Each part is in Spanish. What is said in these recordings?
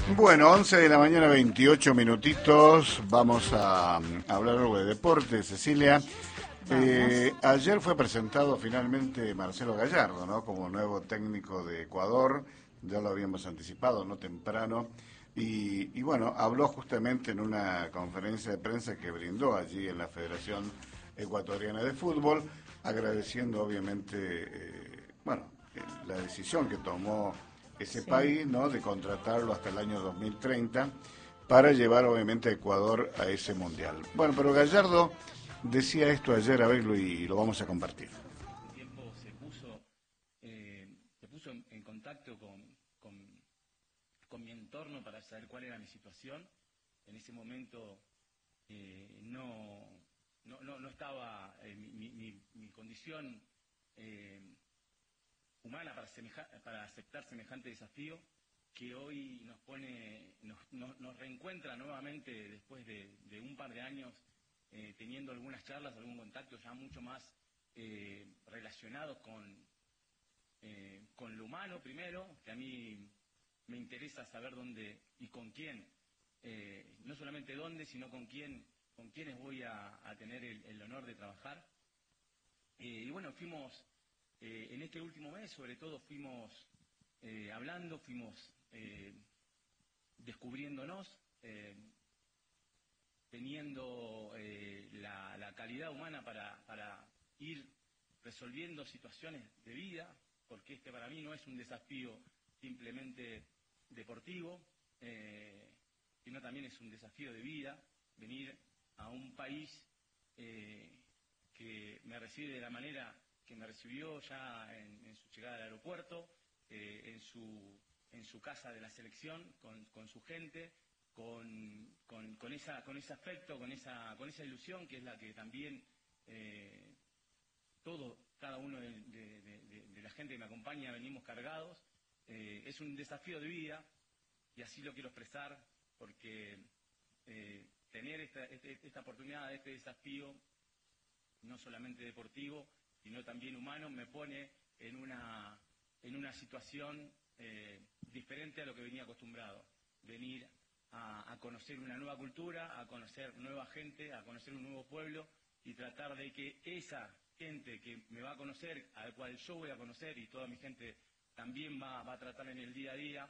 Bueno, 11 de la mañana, 28 minutitos. Vamos a hablar algo de deporte, Cecilia. Vamos. Ayer fue presentado finalmente Marcelo Gallardo, ¿no? Como nuevo técnico de Ecuador. Ya lo habíamos anticipado, ¿no? Temprano. Y bueno, habló justamente en una conferencia de prensa que brindó allí en la Federación Ecuatoriana de Fútbol, agradeciendo obviamente, la decisión que tomó ese Sí. país, ¿no? De contratarlo hasta el año 2030 para llevar obviamente a Ecuador a ese mundial. Bueno, pero Gallardo decía esto ayer, a verlo y lo vamos a compartir. Un tiempo se puso en contacto con mi entorno para saber cuál era mi situación. En ese momento no estaba mi condición humana para aceptar semejante desafío que hoy nos reencuentra nuevamente después de un par de años teniendo algunas charlas, algún contacto ya mucho más relacionados con lo humano primero, que a mí me interesa saber dónde y con quién, no solamente dónde, sino con quiénes voy a tener el honor de trabajar. Y bueno, fuimos, en este último mes sobre todo, fuimos hablando, fuimos descubriéndonos, teniendo la calidad humana para ir resolviendo situaciones de vida, porque este para mí no es un desafío simplemente deportivo, sino también es un desafío de vida, venir a un país que me recibe de la manera que me recibió ya en su llegada al aeropuerto, en su casa de la selección, con su gente, con ese afecto, con esa ilusión que es la que también cada uno de la gente que me acompaña venimos cargados. Es un desafío de vida y así lo quiero expresar porque tener esta oportunidad, este desafío, no solamente deportivo, sino también humano, me pone en una situación diferente a lo que venía acostumbrado. Venir a conocer una nueva cultura, a conocer nueva gente, a conocer un nuevo pueblo y tratar de que esa gente que me va a conocer, al cual yo voy a conocer y toda mi gente también va a tratar en el día a día,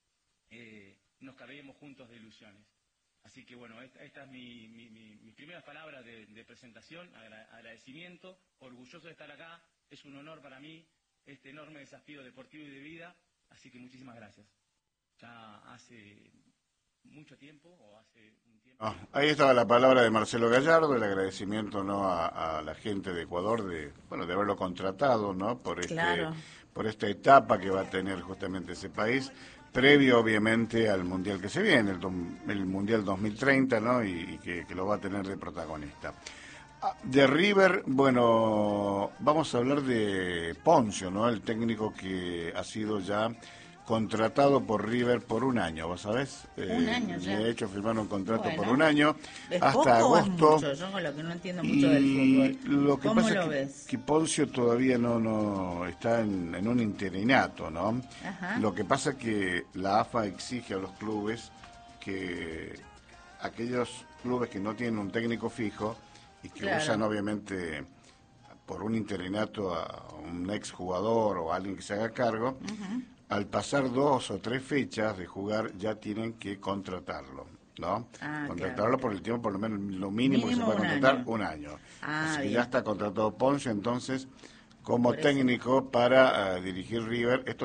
nos carguemos juntos de ilusiones. Así que bueno, esta es mis primeras palabras de presentación, agradecimiento, orgulloso de estar acá, es un honor para mí este enorme desafío deportivo y de vida, así que muchísimas gracias. Ya hace mucho tiempo, o hace un tiempo... Ahí estaba la palabra de Marcelo Gallardo, el agradecimiento, ¿no? A la gente de Ecuador de haberlo contratado, ¿no? Claro. Por esta etapa que va a tener justamente ese país, previo obviamente al mundial que se viene, el mundial 2030, ¿no? Y que lo va a tener de protagonista. De River, bueno, vamos a hablar de Poncio, ¿no? El técnico que ha sido ya contratado por River por un año, ¿vos sabés? Un año Le ha ya. hecho firmar un contrato por un Bueno. año ¿Es hasta poco o es agosto. mucho? Yo con lo que no entiendo mucho del Y fútbol. lo que ¿Cómo pasa es lo ves? que Poncio todavía no está en un interinato, ¿no? Ajá. Lo que pasa es que la AFA exige a los clubes que aquellos clubes que no tienen un técnico fijo y que usan Claro. obviamente por un interinato a un exjugador o a alguien que se haga cargo, Ujú. al pasar 2 o 3 fechas de jugar ya tienen que contratarlo, ¿no? Ah, claro. Contratarlo por el tiempo, por lo menos lo mínimo que se Mínimo puede un contratar, año. un año. Ah, Así que ya bien. está contratado Ponce, entonces, como Por ese lado. técnico para dirigir River. Esto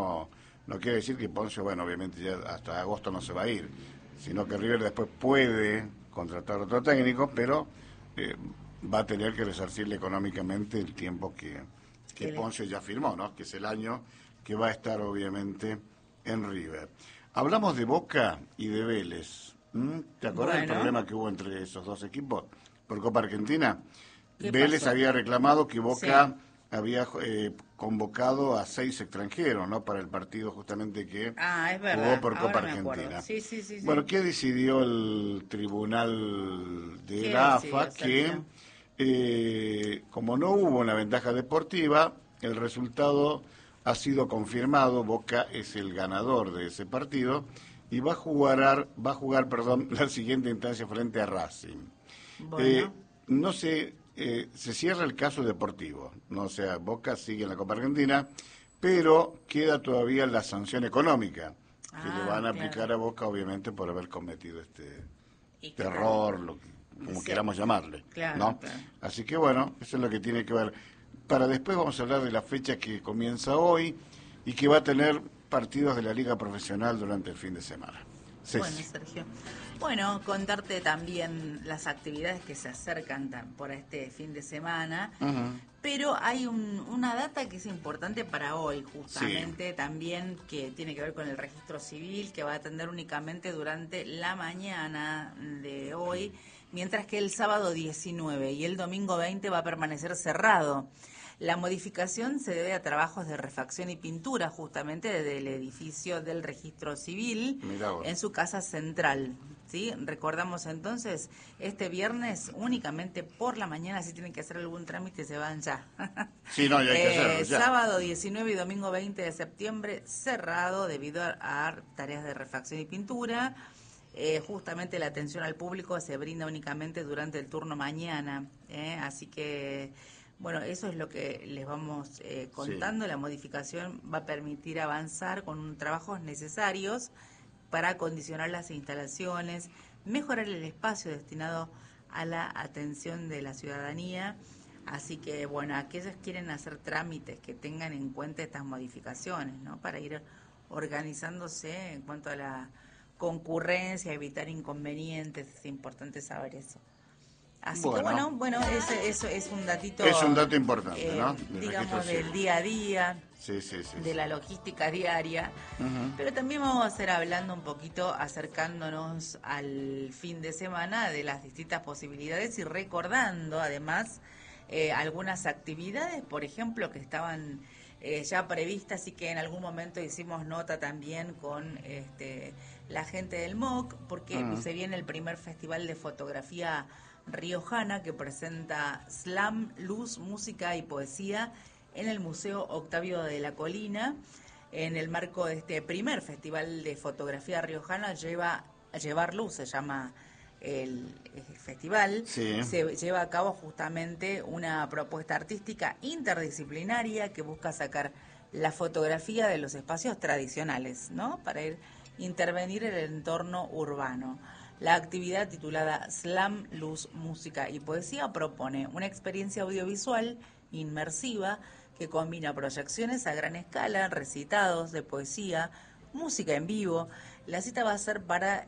no quiere decir que Ponce, bueno, obviamente ya hasta agosto no se va a ir, sino que River después puede contratar otro técnico, pero eh, va a tener que resarcirle económicamente el tiempo que Que le- Ponce ya firmó, ¿no? Que es el año que va a estar obviamente en River. Hablamos de Boca y de Vélez. ¿Te acordás del Bueno, problema que hubo entre esos dos equipos por Copa Argentina? ¿qué Vélez pasó? había reclamado que Sí. Boca había convocado a 6 extranjeros, ¿no? Para el partido justamente que Ah, es jugó verdad. por Copa Ahora me acuerdo. Argentina. Sí, sí, sí, Bueno, sí. ¿qué decidió el tribunal de ¿Qué la decidió, AFA? Que Sergio? como no hubo una ventaja deportiva, el resultado ha sido confirmado. Boca es el ganador de ese partido y va a jugar, perdón, la siguiente instancia frente a Racing. Bueno. No sé, se cierra el caso deportivo, no, o sea, Boca sigue en la Copa Argentina, pero queda todavía la sanción económica que le van a aplicar a Boca, obviamente, por haber cometido este error, como queramos llamarle, ¿no? Claro. Así que bueno, eso es lo que tiene que ver. Para después vamos a hablar de la fecha que comienza hoy y que va a tener partidos de la Liga Profesional durante el fin de semana. Bueno, Sergio. Bueno, contarte también las actividades que se acercan por este fin de semana, pero hay una data que es importante para hoy, justamente, también, que tiene que ver con el registro civil, que va a atender únicamente durante la mañana de hoy, mientras que el sábado 19 y el domingo 20 va a permanecer cerrado. La modificación se debe a trabajos de refacción y pintura, justamente desde el edificio del registro civil en su casa central. ¿Sí? Recordamos entonces, este viernes únicamente por la mañana, si tienen que hacer algún trámite, se van ya. Sí, no, ya hay que hacerlo, ya. Sábado 19 y domingo 20 de septiembre cerrado debido a tareas de refacción y pintura. Justamente la atención al público se brinda únicamente durante el turno mañana, así que... Bueno, eso es lo que les vamos contando. Sí. La modificación va a permitir avanzar con trabajos necesarios para acondicionar las instalaciones, mejorar el espacio destinado a la atención de la ciudadanía. Así que, bueno, aquellos que quieren hacer trámites que tengan en cuenta estas modificaciones, ¿no? Para ir organizándose en cuanto a la concurrencia, evitar inconvenientes. Es importante saber eso. Así que bueno, eso es un datito. Es un dato importante, ¿no? Digamos, del día a día, de la logística diaria. Pero también vamos a estar hablando un poquito, acercándonos al fin de semana, de las distintas posibilidades y recordando, además, algunas actividades, por ejemplo, que estaban ya previstas y que en algún momento hicimos nota también con la gente del MOC, porque se viene el primer festival de fotografía riojana que presenta slam, luz, música y poesía en el Museo Octavio de la Colina. En el marco de este primer festival de fotografía riojana, Llevar Luz se llama el festival. Sí. Se lleva a cabo justamente una propuesta artística interdisciplinaria que busca sacar la fotografía de los espacios tradicionales, ¿no? Para intervenir en el entorno urbano. La actividad titulada Slam, Luz, Música y Poesía propone una experiencia audiovisual inmersiva que combina proyecciones a gran escala, recitados de poesía, música en vivo. La cita va a ser para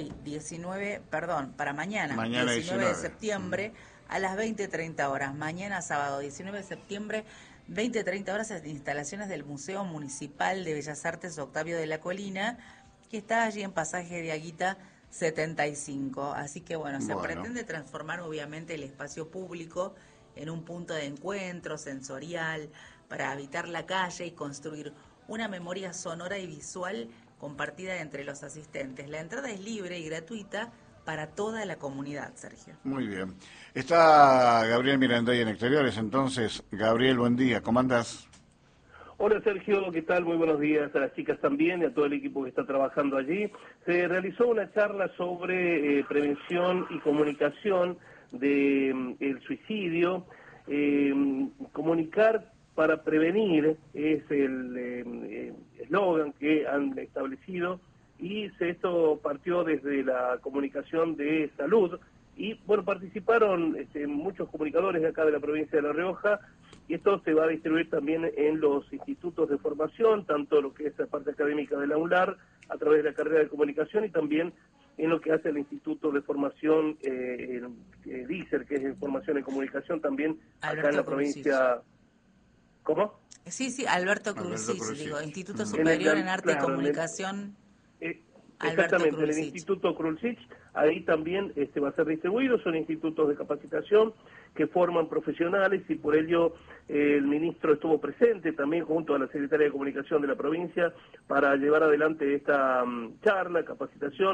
mañana 19 de septiembre a las 20:30 horas. Mañana sábado 19 de septiembre, 20:30 horas, en instalaciones del Museo Municipal de Bellas Artes Octavio de la Colina, que está allí en Pasaje de Aguita 75. Así que se pretende transformar obviamente el espacio público en un punto de encuentro sensorial para habitar la calle y construir una memoria sonora y visual compartida entre los asistentes. La entrada es libre y gratuita para toda la comunidad, Sergio. Muy bien. Está Gabriel Mirandoy en Exteriores, entonces, Gabriel, buen día, ¿cómo andás? Hola Sergio, ¿qué tal? Muy buenos días a las chicas también y a todo el equipo que está trabajando allí. Se realizó una charla sobre prevención y comunicación del suicidio. Comunicar para prevenir es el eslogan que han establecido y esto partió desde la comunicación de salud y participaron muchos comunicadores de acá de la provincia de La Rioja. Y esto se va a distribuir también en los institutos de formación, tanto lo que es la parte académica de la UNLAR, a través de la carrera de comunicación, y también en lo que hace el Instituto de Formación DICER, que es Formación en Comunicación, también acá en la provincia... ¿Cómo? Sí, Alberto Cruzich, Instituto Superior en Arte y Comunicación. Exactamente, en el Instituto Cruzich, ahí también va a ser distribuido, son institutos de capacitación que forman profesionales y por ello el ministro estuvo presente también junto a la Secretaria de Comunicación de la provincia para llevar adelante esta charla, capacitación.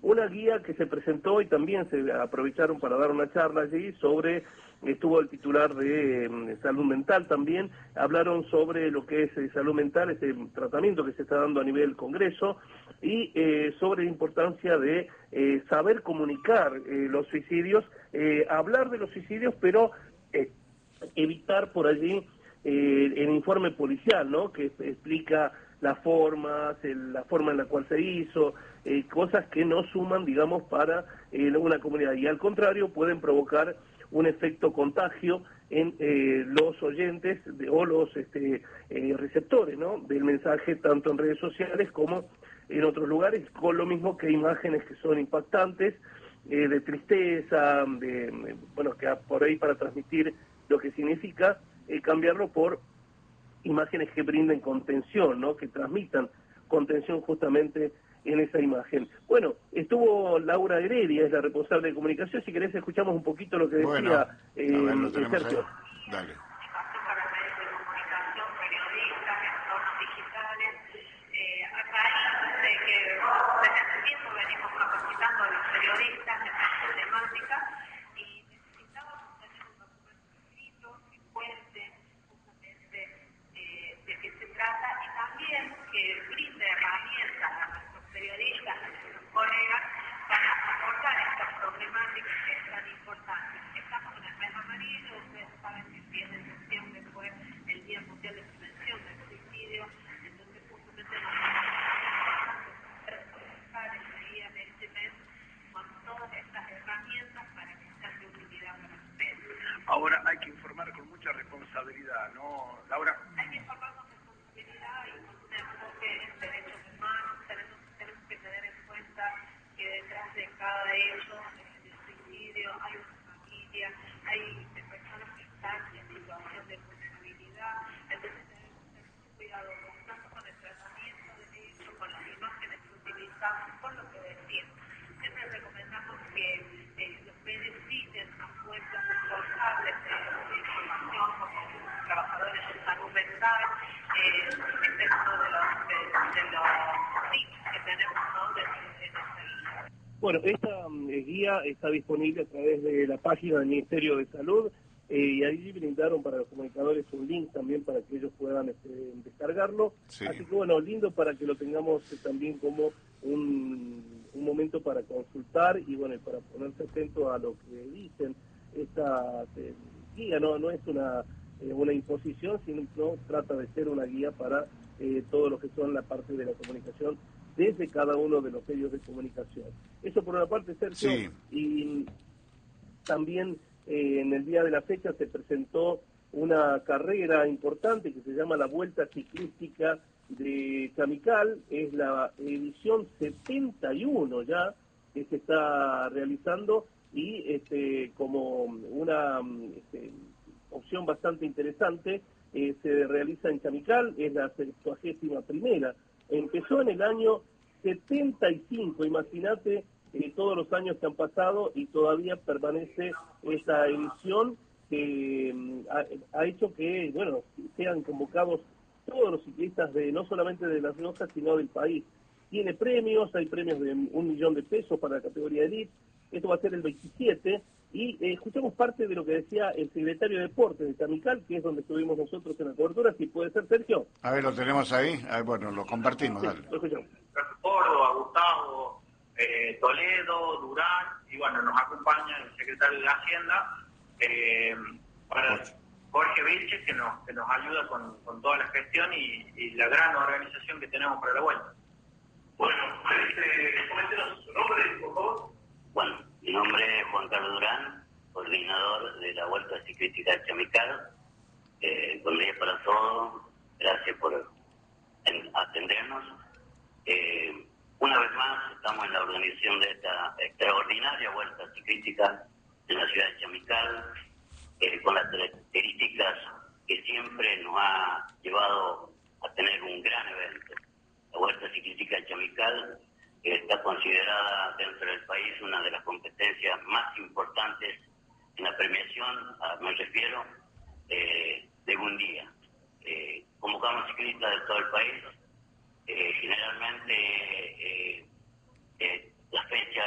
una guía que se presentó y también se aprovecharon para dar una charla allí sobre, estuvo el titular de salud mental también, hablaron sobre lo que es salud mental, ese tratamiento que se está dando a nivel Congreso, y sobre la importancia de saber comunicar los suicidios, hablar de los suicidios, pero evitar por allí el informe policial, ¿no?, que explica las formas, la forma en la cual se hizo, cosas que no suman, digamos, para una comunidad, y al contrario pueden provocar un efecto contagio en los oyentes o los receptores, ¿no?, del mensaje, tanto en redes sociales como en otros lugares, con lo mismo que imágenes que son impactantes, de tristeza, bueno, que por ahí para transmitir lo que significa, cambiarlo por imágenes que brinden contención, ¿no?, que transmitan contención justamente en esa imagen. Bueno, estuvo Laura Heredia, es la responsable de comunicación. Si querés escuchamos un poquito lo que decía Sergio. Dale. Ahora hay que informar con mucha responsabilidad, ¿no, Laura? Hay que informar con responsabilidad y con un enfoque en derechos humanos. Tenemos que tener en cuenta que detrás de cada hecho de suicidio hay una familia, hay personas que están en situación de vulnerabilidad. Entonces tenemos que ser muy cuidadosos, tanto con el tratamiento del hecho, con las imágenes que utilizamos, con lo que decimos. Siempre recomendamos que los medios citen a fuentes responsables de información, como trabajadores de salud mental. Este es uno de los tips que tenemos, ¿no?, en esta guía. Bueno, esta guía está disponible a través de la página del Ministerio de Salud, y allí brindaron para los comunicadores un link también para que ellos puedan descargarlo. Sí. Así que bueno, lindo para que lo tengamos también como un momento para consultar y bueno, para ponerse atento a lo que dicen. Esta guía no es una imposición, sino trata de ser una guía para todo lo que son la parte de la comunicación desde cada uno de los medios de comunicación. Eso por una parte, Sergio. Sí. Y también en el día de la fecha se presentó una carrera importante que se llama la Vuelta Ciclística de Chamical. Es la edición 71 ya que se está realizando, y como una opción bastante interesante, se realiza en Chamical. Es la 71ª. Empezó en el año 75, imagínate todos los años que han pasado y todavía permanece esta edición que ha hecho que, bueno, sean convocados todos los ciclistas no solamente de Las Riojas, sino del país. Tiene premios, hay premios de 1 millón de pesos para la categoría Elite. Esto va a ser el 27, y escuchamos parte de lo que decía el secretario de Deportes de Chamical, que es donde estuvimos nosotros en la cobertura. Si puede ser, Sergio. A ver, lo tenemos ahí. Bueno, lo compartimos, sí, dale. Lo escuchamos. Córdoba, Gustavo, Toledo, Durán, y bueno, nos acompaña el secretario de Hacienda, Jorge Vilches, que nos ayuda con toda la gestión y la gran organización que tenemos para la vuelta. Bueno, coméntenos su nombre, por favor. Bueno, mi nombre es Juan Carlos Durán, coordinador de la Vuelta Ciclística de Chamical. Buen día para todos, gracias por atendernos. Una vez más estamos en la organización de esta extraordinaria Vuelta Ciclística en la ciudad de Chamical, con las características que siempre nos ha llevado a tener un gran evento. La Vuelta Ciclística de Chamical está considerada dentro del país una de las competencias más importantes en la premiación, me refiero, de un día. Convocamos ciclistas de todo el país. Generalmente la fecha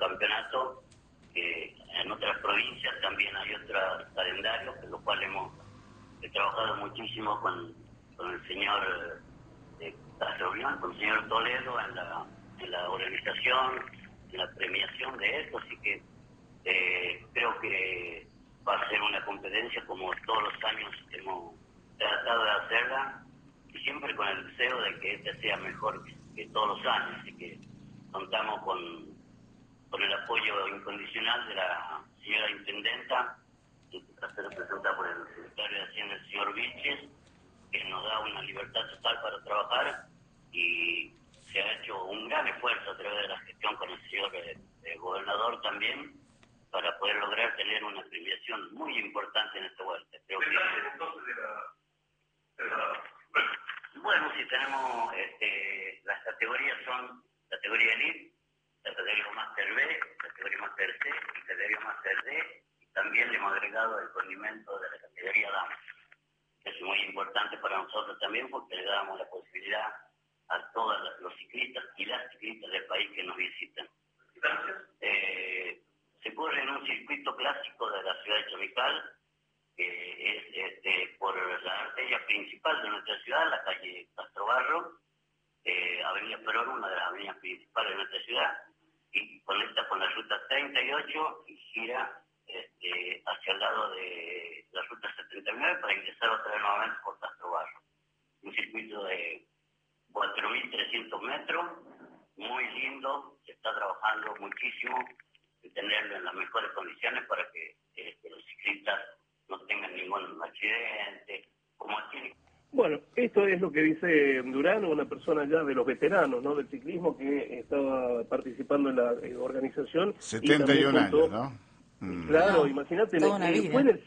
campeonato. En otras provincias también hay otros calendarios, con los cuales he trabajado muchísimo con el señor Castrolión, con el señor Toledo en la organización, en la premiación de esto, así que creo que va a ser una competencia como todos los años hemos tratado de hacerla, y siempre con el deseo de que esta sea mejor que todos los años, así que contamos con el apoyo incondicional de la señora Intendenta, que está representada por el secretario de Hacienda, el señor Vilches, que nos da una libertad total para trabajar, y se ha hecho un gran esfuerzo a través de la gestión con el señor gobernador también, para poder lograr tener una premiación muy importante en esta vuelta. Creo que... Bueno, si tenemos, las categorías son categoría Elite, categoría Master B, categoría Master C y categoría Master D, y también le hemos agregado el condimento de la categoría Dama. Es muy importante para nosotros también, porque le damos la posibilidad a todos los ciclistas y las ciclistas del país que nos visitan. Se corre en un circuito clásico de la ciudad de Chamical, que es por la arteria principal de nuestra ciudad, la calle Castrobarro, Avenida Perón, una de las avenidas principales de nuestra ciudad, y conecta con la ruta 38 y gira hacia el lado de la ruta 79 para ingresar otra vez nuevamente por Castrobarro. Un circuito de 4.300 metros, muy lindo, se está trabajando muchísimo de tenerlo en las mejores condiciones para que los ciclistas no tengan ningún accidente, como aquí. Bueno, esto es lo que dice Durán, una persona ya de los veteranos, ¿no?, del ciclismo, que estaba participando en la organización. 71 años, ¿no? Claro, imagínate, fue en el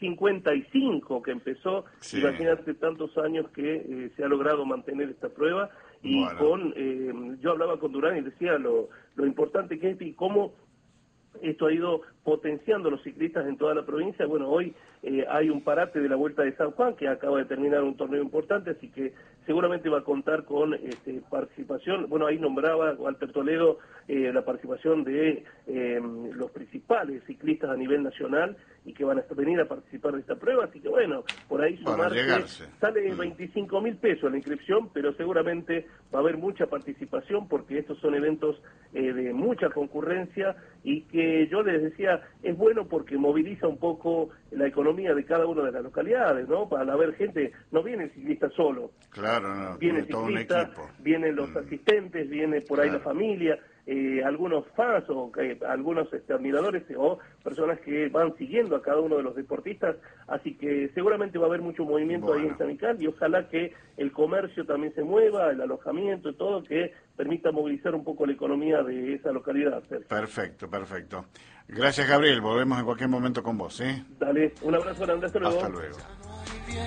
55 que empezó, sí. Imagínate tantos años que se ha logrado mantener esta prueba, y bueno. Yo hablaba con Durán y decía lo importante que es y cómo esto ha ido potenciando los ciclistas en toda la provincia. Bueno, hoy hay un parate de la Vuelta de San Juan, que acaba de terminar un torneo importante, así que seguramente va a contar con participación. Bueno, ahí nombraba Walter Toledo la participación de los principales ciclistas a nivel nacional, y que van a venir a participar de esta prueba, así que bueno, por ahí sumarse, sale 25.000 pesos la inscripción, pero seguramente va a haber mucha participación, porque estos son eventos de mucha concurrencia, y que yo les decía, es bueno porque moviliza un poco la economía de cada una de las localidades, ¿no? Para haber gente, no viene el ciclista solo, claro, no, viene el ciclista, todo un equipo. Vienen los asistentes, viene por ahí la familia, algunos fans o algunos admiradores o personas que van siguiendo a cada uno de los deportistas, así que seguramente va a haber mucho movimiento ahí en Chamical, y ojalá que el comercio también se mueva, el alojamiento y todo, que permita movilizar un poco la economía de esa localidad. Perfecto, perfecto. Gracias, Gabriel, volvemos en cualquier momento con vos, ¿eh? Dale, un abrazo grande, hasta luego. Hasta luego.